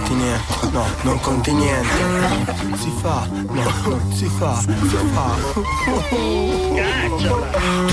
conti niente, no, non conti niente. Si fa, no, non si fa, si fa. Cazzo!